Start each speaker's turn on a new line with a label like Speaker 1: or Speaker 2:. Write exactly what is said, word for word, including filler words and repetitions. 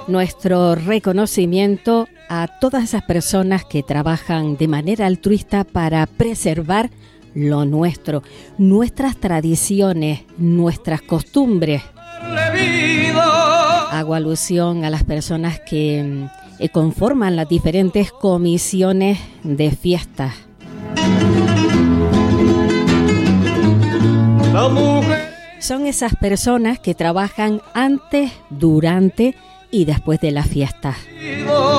Speaker 1: nuestro reconocimiento a todas esas personas que trabajan de manera altruista para preservar lo nuestro, nuestras tradiciones, nuestras costumbres. Hago alusión a las personas que eh, conforman las diferentes comisiones de fiestas. Son esas personas que trabajan antes, durante y después de las fiestas.